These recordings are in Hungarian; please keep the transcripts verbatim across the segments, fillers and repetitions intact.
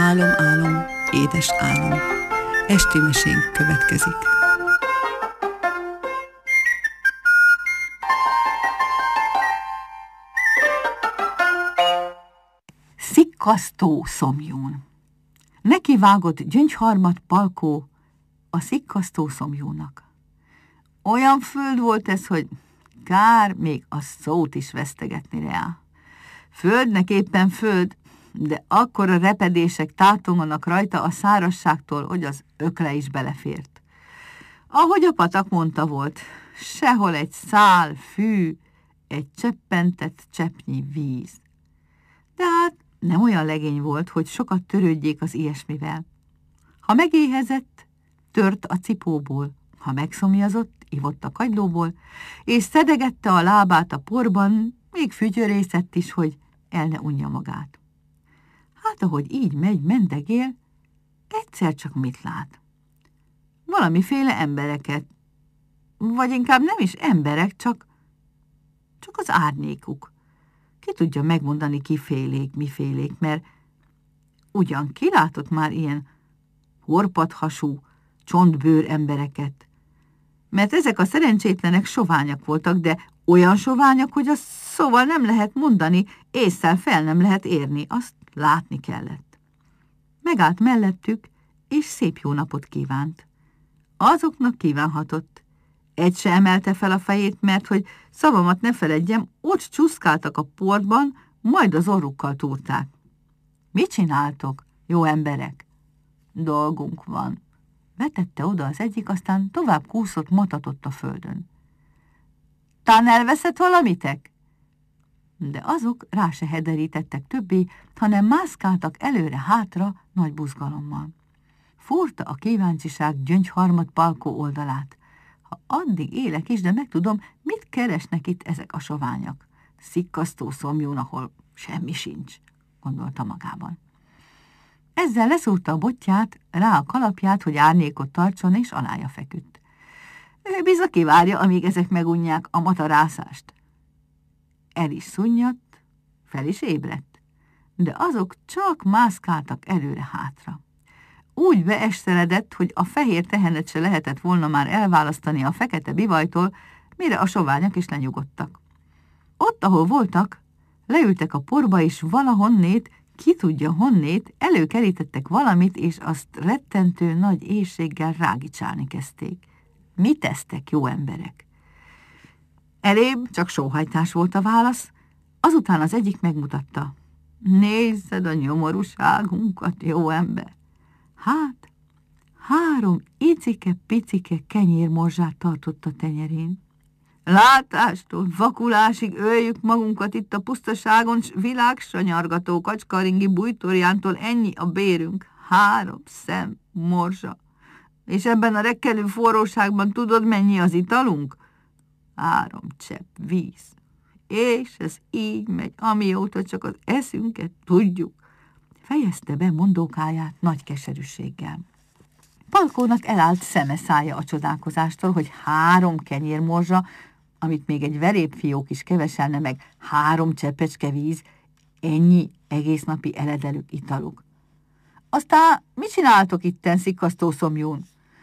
Álom, álom, édes álom. Esti mesénk következik. Szikkasztó szomjún. Neki vágott Gyöngyharmat Palkó a szikkasztó szomjúnak. Olyan föld volt ez, hogy kár még a szót is vesztegetni rá. Földnek éppen föld, de akkora repedések tátonganak rajta a szárazságtól, hogy az ökle is belefért. Ahogy a patak mondta volt, sehol egy szál fű, egy cseppentett cseppnyi víz. De hát nem olyan legény volt, hogy sokat törődjék az ilyesmivel. Ha megéhezett, tört a cipóból, ha megszomjazott, ivott a kagylóból, és szedegette a lábát a porban, még fütyörészett is, hogy el ne unja magát. Hát, ahogy így megy, mendegél, egyszer csak mit lát? Valamiféle embereket, vagy inkább nem is emberek, csak, csak az árnyékuk. Ki tudja megmondani, kifélék, mifélék, mert ugyan kilátott már ilyen horpadhasú, csontbőr embereket, mert ezek a szerencsétlenek soványak voltak, de olyan soványak, hogy azt szóval nem lehet mondani, ésszel fel nem lehet érni, azt látni kellett. Megállt mellettük, és szép jó napot kívánt. Azoknak kívánhatott. Egy se emelte fel a fejét, mert hogy szavamat ne feledjem, ott csúszkáltak a portban, majd az orrukkal túrták. Mit csináltok, jó emberek? Dolgunk van. Vetette oda az egyik, aztán tovább kúszott, matatott a földön. Tán elveszett valamitek? De azok rá se hederítettek többé, hanem mászkáltak előre-hátra nagy buzgalommal. Fúrta a kíváncsiság Gyöngyharmat Palkó oldalát. Ha addig élek is, de megtudom, mit keresnek itt ezek a soványak. Szikkasztó szomjún, ahol semmi sincs, gondolta magában. Ezzel leszúrta a botját, rá a kalapját, hogy árnyékot tartson, és alája feküdt. Ő biza kivárja, amíg ezek megunják a matarászást. El is szunnyadt, fel is ébredt, de azok csak mászkáltak előre-hátra. Úgy beesteledett, hogy a fehér tehenet se lehetett volna már elválasztani a fekete bivajtól, mire a soványak is lenyugodtak. Ott, ahol voltak, leültek a porba, és valahonnét, ki tudja honnét, előkerítettek valamit, és azt rettentő nagy éhséggel rágicsálni kezdték. Mit tesztek, jó emberek? Elébb csak sóhajtás volt a válasz, azután az egyik megmutatta. Nézzed a nyomorúságunkat, jó ember! Hát, három icike-picike kenyérmorzsát tartott a tenyerén. Látástól, vakulásig öljük magunkat itt a pusztaságon, s világsanyargató kacskaringi bújtorjántól ennyi a bérünk. Három szem morzsa. És ebben a rekkelő forróságban tudod, mennyi az italunk? Három csepp víz. És ez így megy, amióta csak az eszünket tudjuk. Fejezte be mondókáját nagy keserűséggel. Palkónak elállt szeme szája a csodálkozástól, hogy három kenyérmorzsa, amit még egy verépfiók is keveselne meg, három cseppecske víz, ennyi egész napi eledelük, italuk. Aztán mit csináltok itten, szikkasztó szomjún?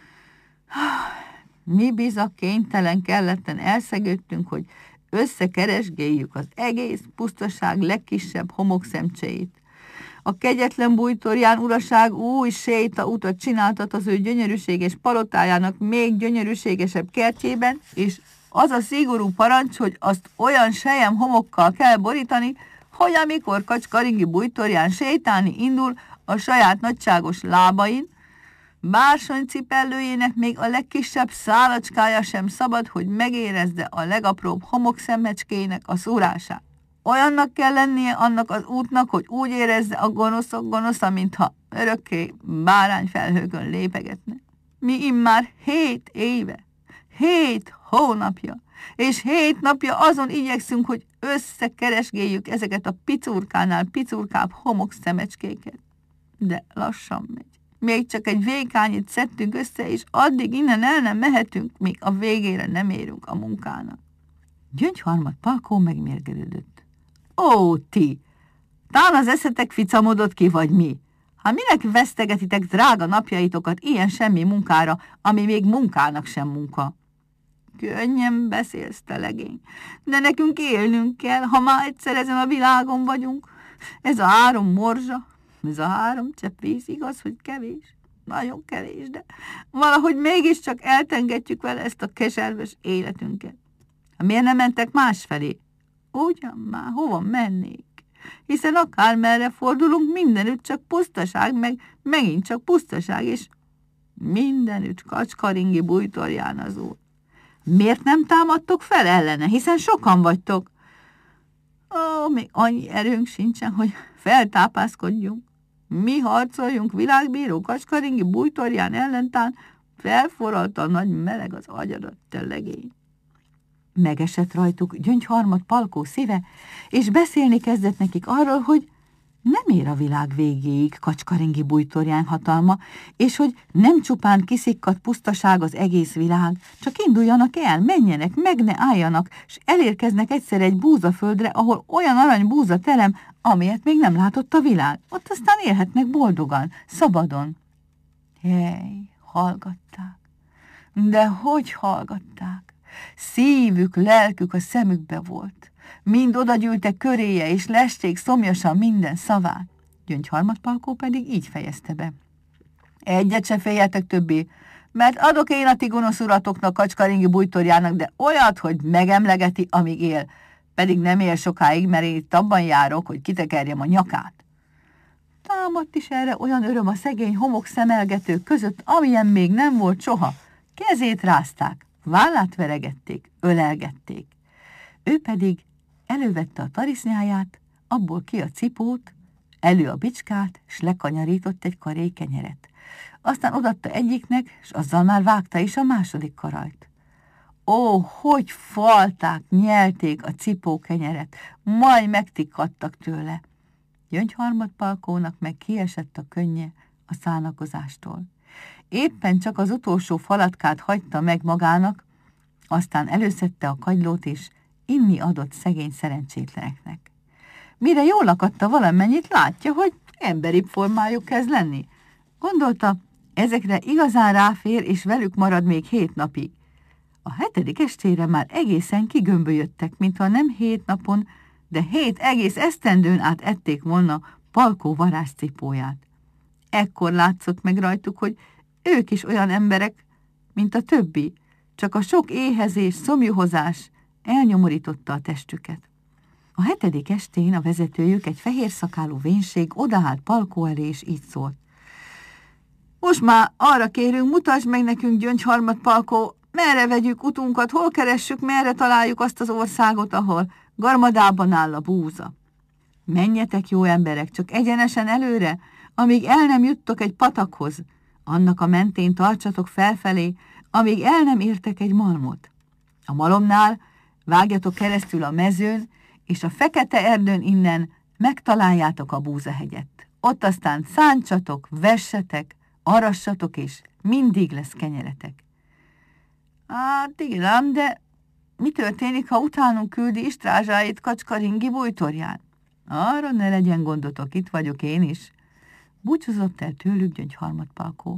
Mi biza kénytelen kelletten elszegődtünk, hogy összekeresgéljük az egész pusztaság legkisebb homokszemcséit. A kegyetlen bújtorján uraság új séta utat csináltat az ő gyönyörűséges palotájának még gyönyörűségesebb kertjében, és az a szigorú parancs, hogy azt olyan sejem homokkal kell borítani, hogy amikor kacskaringi bújtorján sétálni indul a saját nagyságos lábain, bársonycipellőjének még a legkisebb szálacskája sem szabad, hogy megérezze a legapróbb homokszemecskének a szúrását. Olyannak kell lennie annak az útnak, hogy úgy érezze a gonoszok gonosza, mintha örökké bárányfelhőkön lépegetne. Mi immár hét éve, hét hónapja, és hét napja azon igyekszünk, hogy összekeresgéljük ezeket a picurkánál picurkább homokszemecskéket. De lassan megy. Még csak egy vékányit szedtünk össze, és addig innen el nem mehetünk, míg a végére nem érünk a munkának. Gyöngyharmat Palkó megmérgelődött. Ó, ti! Tán az eszetek ficamodott ki, vagy mi? Hát minek vesztegetitek drága napjaitokat ilyen semmi munkára, ami még munkának sem munka? Könnyen beszélsz, te legény, de nekünk élnünk kell, ha már egyszer ezen a világon vagyunk. Ez a három morzsa, ez a három csepp víz, igaz, hogy kevés? Nagyon kevés, de valahogy mégiscsak eltengetjük vele ezt a keserves életünket. Miért nem mentek másfelé? Ugyan már, hova mennék? Hiszen akármerre fordulunk, mindenütt csak pusztaság, meg megint csak pusztaság, és mindenütt kacskaringi bújtorján az úr. Miért nem támadtok fel ellene, hiszen sokan vagytok? Ó, még annyi erőnk sincsen, hogy feltápászkodjunk. Mi harcoljunk világbíró kacskaringi bújtorján ellentán, felforralt a nagy meleg az agyadat, te legény. Megesett rajtuk Gyöngyharmat Palkó szíve, és beszélni kezdett nekik arról, hogy nem ér a világ végéig kacskaringi bújtorján hatalma, és hogy nem csupán kiszikkadt pusztaság az egész világ, csak induljanak el, menjenek, meg ne álljanak, s elérkeznek egyszer egy búzaföldre, ahol olyan arany búza terem, amilyet még nem látott a világ. Ott aztán élhetnek boldogan, szabadon. Hely, hallgatták. De hogy hallgatták? Szívük, lelkük a szemükbe volt. Mind odagyűltek köréje, és lesték szomjasan minden szavát. Gyöngyharmat Palkó pedig így fejezte be. Egyet se féljetek többé, mert adok én a ti gonosz uratoknak kacskaringi bújtorjának, de olyat, hogy megemlegeti, amíg él, pedig nem él sokáig, mert én itt abban járok, hogy kitekerjem a nyakát. Támadt is erre olyan öröm a szegény homok szemelgetők között, amilyen még nem volt soha. Kezét rázták, vállát veregették, ölelgették. Ő pedig elővette a tarisznyáját, abból ki a cipót, elő a bicskát, s lekanyarított egy karéj kenyeret. Aztán odatta egyiknek, s azzal már vágta is a második karajt. Ó, hogy falták, nyelték a cipó kenyeret, majd megtikkadtak tőle. Gyöngyharmat Palkónak meg kiesett a könnye a szánakozástól. Éppen csak az utolsó falatkát hagyta meg magának, aztán előszedte a kagylót, és inni adott szegény szerencsétleneknek. Mire jól akadta valamennyit, látja, hogy emberibb formájuk kezd lenni. Gondolta, ezekre igazán ráfér, és velük marad még hét napig. A hetedik estére már egészen kigömbölyödtek, mintha nem hét napon, de hét egész esztendőn át ették volna Palkó varázscipóját. Ekkor látszott meg rajtuk, hogy ők is olyan emberek, mint a többi, csak a sok éhezés, szomjuhozás elnyomorította a testüket. A hetedik estén a vezetőjük, egy fehér szakálú vénség odaállt Palkó elé, és így szólt. Most már arra kérünk, mutasd meg nekünk, Gyöngyharmat Palkó, merre vegyük utunkat, hol keressük, merre találjuk azt az országot, ahol garmadában áll a búza. Menjetek, jó emberek, csak egyenesen előre, amíg el nem juttok egy patakhoz, annak a mentén tartsatok felfelé, amíg el nem értek egy malmot. A malomnál vágjatok keresztül a mezőn, és a fekete erdőn innen megtaláljátok a búzahegyet. Ott aztán szántsatok, vessetek, arassatok, és mindig lesz kenyeretek. Hát igen, de mi történik, ha utánunk küldi Istrázsáit kacskaringi bújtorján? Arra ne legyen gondotok, itt vagyok én is. Búcsúzott el tőlük Gyöngyharmat Palkó.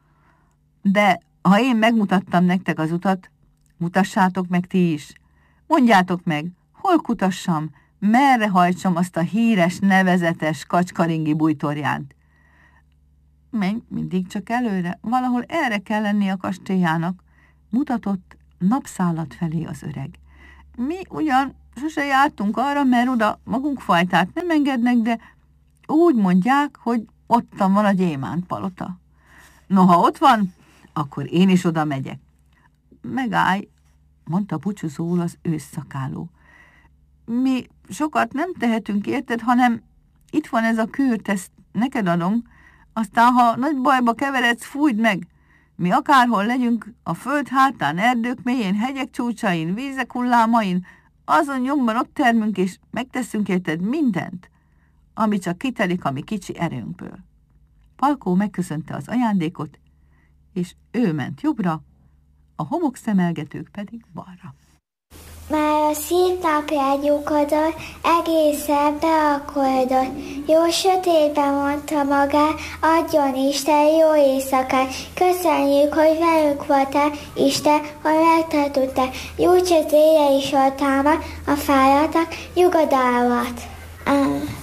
De ha én megmutattam nektek az utat, mutassátok meg ti is. Mondjátok meg, hol kutassam, merre hajtsam azt a híres, nevezetes kacskaringi bújtorjánt. Menj mindig csak előre, valahol erre kell lenni a kastélyának, mutatott napszállat felé az öreg. Mi ugyan sose jártunk arra, mert oda magunk fajtát nem engednek, de úgy mondják, hogy ottan van a gyémánt palota. Noha ott van, akkor én is oda megyek. Megállj, mondta búcsúzóul az ősszakáló. Mi sokat nem tehetünk, érted, hanem itt van ez a kürt, ezt neked adom, aztán ha nagy bajba keveredsz, fújd meg. Mi akárhol legyünk, a föld hátán, erdők mélyén, hegyek csúcsain, vízek hullámain, azon nyomban ott termünk, és megteszünk érted mindent, ami csak kitelik a mi kicsi erőnkből. Palkó megköszönte az ajándékot, és ő ment jobbra, a homokszemelgetők pedig balra. Már a szép napját nyugodott, egészen be a koridor. Jó sötétben mondta magát, adjon Isten jó éjszakát. Köszönjük, hogy velünk voltál, Isten, hogy megtartottál. Nyújts az éjjel is oltalmat, a fáradtak nyugodalmat.